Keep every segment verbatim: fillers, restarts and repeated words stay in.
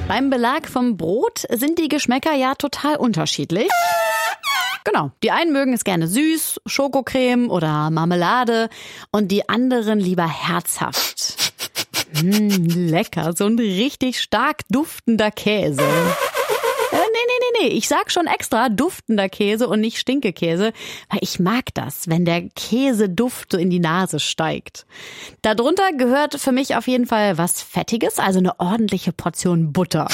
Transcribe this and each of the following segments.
Beim Belag vom Brot sind die Geschmäcker ja total unterschiedlich. Genau, die einen mögen es gerne süß, Schokocreme oder Marmelade und die anderen lieber herzhaft. Mmh, lecker, so ein richtig stark duftender Käse. Äh, nee, nee, nee, nee, ich sag schon extra duftender Käse und nicht Stinkekäse, weil ich mag das, wenn der Käseduft so in die Nase steigt. Darunter gehört für mich auf jeden Fall was Fettiges, also eine ordentliche Portion Butter.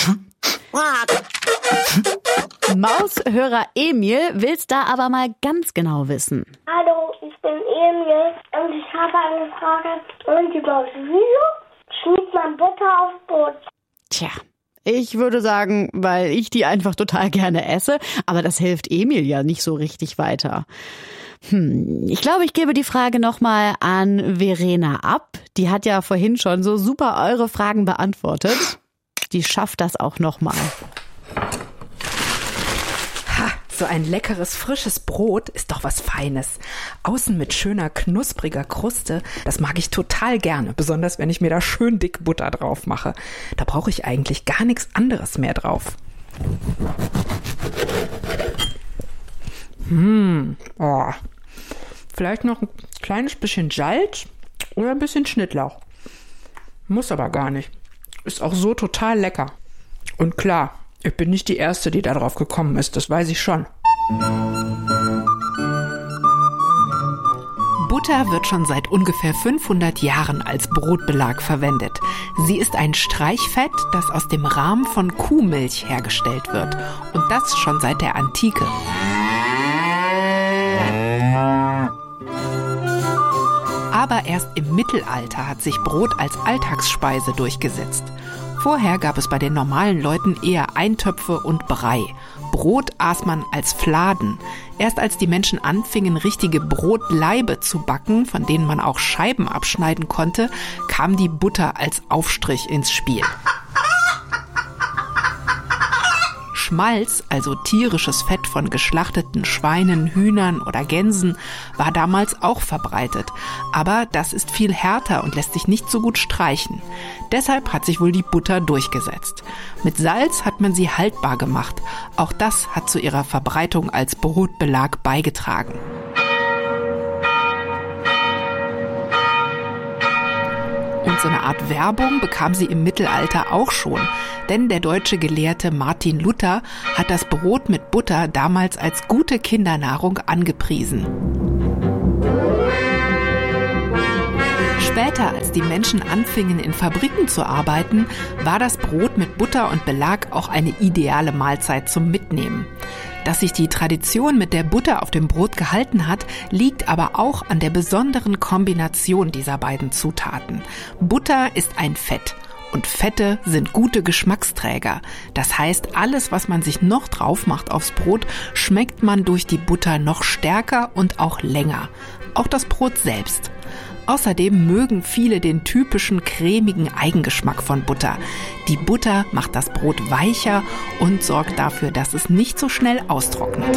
Maushörer Emil will's da aber mal ganz genau wissen. Hallo, ich bin Emil und ich habe eine Frage. Und die Maus, wieso schmiert man Butter auf Brot? Tja, ich würde sagen, weil ich die einfach total gerne esse, aber das hilft Emil ja nicht so richtig weiter. Hm, ich glaube, ich gebe die Frage nochmal an Verena ab. Die hat ja vorhin schon so super eure Fragen beantwortet. Die schafft das auch nochmal. Ha, so ein leckeres, frisches Brot ist doch was Feines. Außen mit schöner, knuspriger Kruste, das mag ich total gerne. Besonders, wenn ich mir da schön dick Butter drauf mache. Da brauche ich eigentlich gar nichts anderes mehr drauf. Hm, oh. Vielleicht noch ein kleines bisschen Salz oder ein bisschen Schnittlauch. Muss aber gar nicht. Ist auch so total lecker. Und klar, ich bin nicht die Erste, die da drauf gekommen ist, das weiß ich schon. Butter wird schon seit ungefähr fünfhundert Jahren als Brotbelag verwendet. Sie ist ein Streichfett, das aus dem Rahm von Kuhmilch hergestellt wird. Und das schon seit der Antike. Aber erst im Mittelalter hat sich Brot als Alltagsspeise durchgesetzt. Vorher gab es bei den normalen Leuten eher Eintöpfe und Brei. Brot aß man als Fladen. Erst als die Menschen anfingen, richtige Brotlaibe zu backen, von denen man auch Scheiben abschneiden konnte, kam die Butter als Aufstrich ins Spiel. Schmalz, also tierisches Fett von geschlachteten Schweinen, Hühnern oder Gänsen, war damals auch verbreitet. Aber das ist viel härter und lässt sich nicht so gut streichen. Deshalb hat sich wohl die Butter durchgesetzt. Mit Salz hat man sie haltbar gemacht. Auch das hat zu ihrer Verbreitung als Brotbelag beigetragen. Und so eine Art Werbung bekam sie im Mittelalter auch schon. Denn der deutsche Gelehrte Martin Luther hat das Brot mit Butter damals als gute Kindernahrung angepriesen. Später, als die Menschen anfingen, in Fabriken zu arbeiten, war das Brot mit Butter und Belag auch eine ideale Mahlzeit zum Mitnehmen. Dass sich die Tradition mit der Butter auf dem Brot gehalten hat, liegt aber auch an der besonderen Kombination dieser beiden Zutaten. Butter ist ein Fett. Und Fette sind gute Geschmacksträger. Das heißt, alles, was man sich noch drauf macht aufs Brot, schmeckt man durch die Butter noch stärker und auch länger. Auch das Brot selbst. Außerdem mögen viele den typischen cremigen Eigengeschmack von Butter. Die Butter macht das Brot weicher und sorgt dafür, dass es nicht so schnell austrocknet.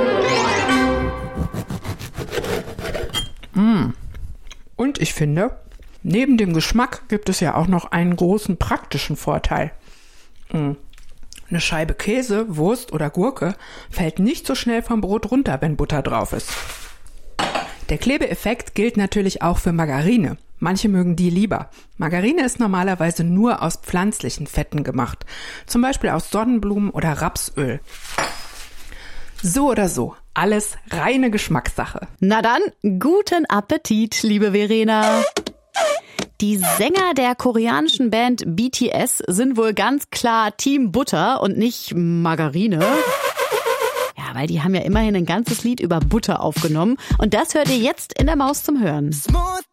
Mmh. Und ich finde, neben dem Geschmack gibt es ja auch noch einen großen praktischen Vorteil. Mmh. Eine Scheibe Käse, Wurst oder Gurke fällt nicht so schnell vom Brot runter, wenn Butter drauf ist. Der Klebeeffekt gilt natürlich auch für Margarine. Manche mögen die lieber. Margarine ist normalerweise nur aus pflanzlichen Fetten gemacht. Zum Beispiel aus Sonnenblumen oder Rapsöl. So oder so, alles reine Geschmackssache. Na dann, guten Appetit, liebe Verena. Die Sänger der koreanischen Band B T S sind wohl ganz klar Team Butter und nicht Margarine. Ja, weil die haben ja immerhin ein ganzes Lied über Butter aufgenommen. Und das hört ihr jetzt in der Maus zum Hören. Smooth